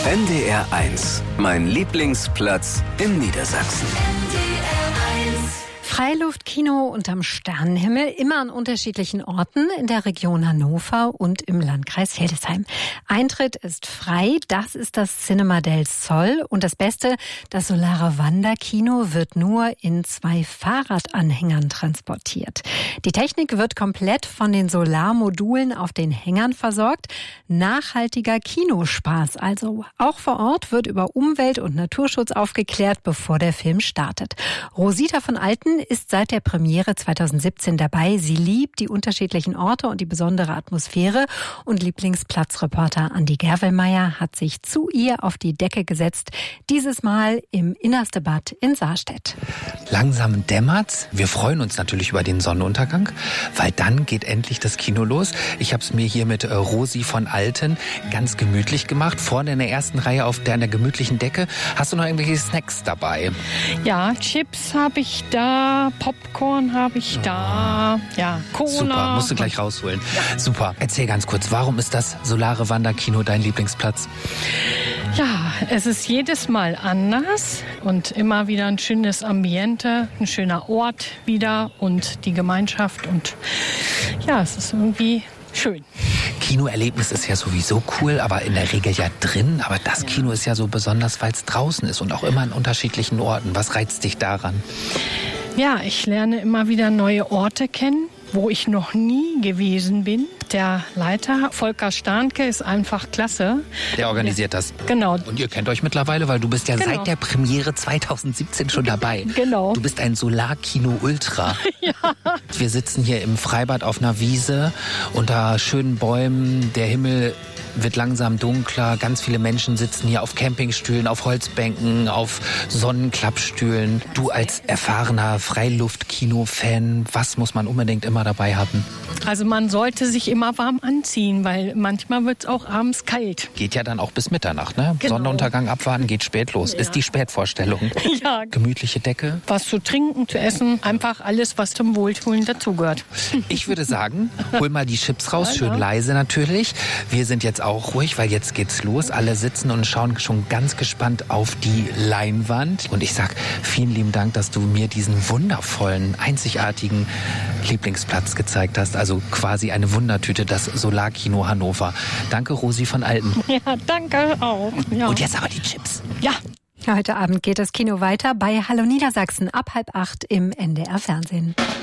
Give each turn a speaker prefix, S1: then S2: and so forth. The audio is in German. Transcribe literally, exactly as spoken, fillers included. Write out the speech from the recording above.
S1: N D R eins, mein Lieblingsplatz in Niedersachsen.
S2: Freiluftkino unterm Sternenhimmel, immer an unterschiedlichen Orten in der Region Hannover und im Landkreis Hildesheim. Eintritt ist frei, das ist das Cinema del Sol. Und das Beste, das Solare Wanderkino wird nur in zwei Fahrradanhängern transportiert. Die Technik wird komplett von den Solarmodulen auf den Hängern versorgt. Nachhaltiger Kinospaß also. Auch vor Ort wird über Umwelt- und Naturschutz aufgeklärt, bevor der Film startet. Rosita von Alten ist seit der Premiere zweitausendsiebzehn dabei. Sie liebt die unterschiedlichen Orte und die besondere Atmosphäre. Und Lieblingsplatzreporter Andi Gerwelmeier hat sich zu ihr auf die Decke gesetzt. Dieses Mal im Innerstebad in Saarstedt.
S3: Langsam dämmert's. Wir freuen uns natürlich über den Sonnenuntergang, weil dann geht endlich das Kino los. Ich habe es mir hier mit äh, Rosi von Alten ganz gemütlich gemacht. Vorne in der ersten Reihe auf der, an der gemütlichen Decke. Hast du noch irgendwelche Snacks dabei?
S4: Ja, Chips habe ich da, Popcorn habe ich da, ja, Cola.
S3: Super, musst du gleich rausholen.
S4: Ja.
S3: Super. Erzähl ganz kurz, warum ist das Solare Wanderkino dein Lieblingsplatz?
S4: Ja, es ist jedes Mal anders und immer wieder ein schönes Ambiente, ein schöner Ort wieder und die Gemeinschaft und ja, es ist irgendwie schön.
S3: Kinoerlebnis ist ja sowieso cool, aber in der Regel ja drin. Aber das Kino ist ja so besonders, weil es draußen ist und auch immer an unterschiedlichen Orten. Was reizt dich daran?
S4: Ja, ich lerne immer wieder neue Orte kennen, wo ich noch nie gewesen bin. Der Leiter, Volker Starnke, ist einfach klasse.
S3: Der organisiert das.
S4: Genau.
S3: Und ihr kennt euch mittlerweile, weil du bist ja
S4: Genau.
S3: seit der Premiere zweitausendsiebzehn schon dabei.
S4: Genau.
S3: Du bist ein Solarkino Ultra.
S4: Ja.
S3: Wir sitzen hier im Freibad auf einer Wiese unter schönen Bäumen. Der Himmel wird langsam dunkler. Ganz viele Menschen sitzen hier auf Campingstühlen, auf Holzbänken, auf Sonnenklappstühlen. Du als erfahrener Freiluftkino-Fan, was muss man unbedingt immer dabei haben?
S4: Also man sollte sich immer warm anziehen, weil manchmal wird es auch abends kalt.
S3: Geht ja dann auch bis Mitternacht, ne?
S4: Genau.
S3: Sonnenuntergang abwarten, geht spät los.
S4: Ja.
S3: Ist die Spätvorstellung.
S4: Ja.
S3: Gemütliche Decke.
S4: Was zu trinken, zu essen, einfach alles, was zum Wohlfühlen dazugehört.
S3: Ich würde sagen, hol mal die Chips raus,
S4: Ja,
S3: schön
S4: ja.
S3: leise natürlich. Wir sind jetzt auch ruhig, weil jetzt geht's los. Alle sitzen und schauen schon ganz gespannt auf die Leinwand. Und ich sag vielen lieben Dank, dass du mir diesen wundervollen, einzigartigen Lieblingsplatz gezeigt hast. Also quasi eine Wundertüte, das Solarkino Hannover. Danke, Rosi von Alten.
S4: Ja, danke auch. Ja.
S3: Und jetzt aber die Chips.
S4: Ja.
S2: Heute Abend geht das Kino weiter bei Hallo Niedersachsen ab halb acht im N D R Fernsehen.